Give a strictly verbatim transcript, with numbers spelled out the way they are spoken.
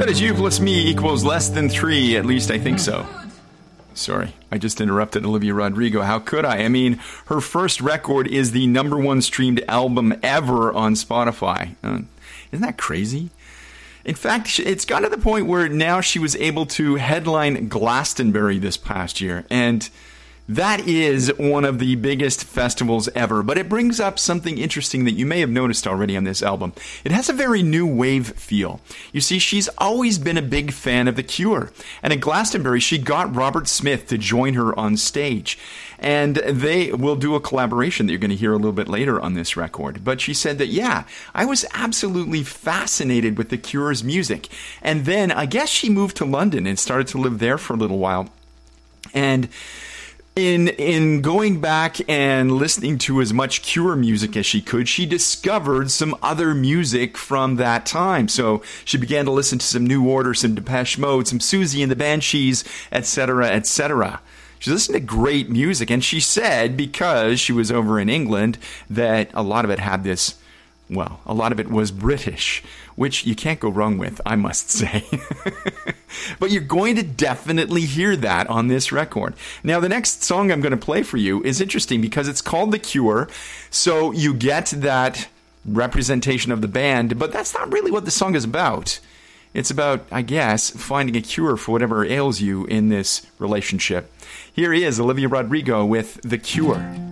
good as you plus me equals less than three. At least I think so. Sorry, I just interrupted Olivia Rodrigo. How could I? I mean, her first record is the number one streamed album ever on Spotify. Uh, isn't that crazy? In fact, it's got to the point where now she was able to headline Glastonbury this past year. And that is one of the biggest festivals ever. But it brings up something interesting that you may have noticed already on this album. It has a very new wave feel. You see, she's always been a big fan of The Cure. And at Glastonbury, she got Robert Smith to join her on stage. And they will do a collaboration that you're going to hear a little bit later on this record. But she said that, yeah, I was absolutely fascinated with The Cure's music. And then I guess she moved to London and started to live there for a little while. And In in going back and listening to as much Cure music as she could, she discovered some other music from that time. So she began to listen to some New Order, some Depeche Mode, some Susie and the Banshees, et cetera, et cetera. She listened to great music, and she said, because she was over in England, that a lot of it had this, well, a lot of it was British, which you can't go wrong with, I must say. But you're going to definitely hear that on this record. Now, the next song I'm going to play for you is interesting because it's called The Cure, so you get that representation of the band, but that's not really what the song is about. It's about, I guess, finding a cure for whatever ails you in this relationship. Here is Olivia Rodrigo with The Cure.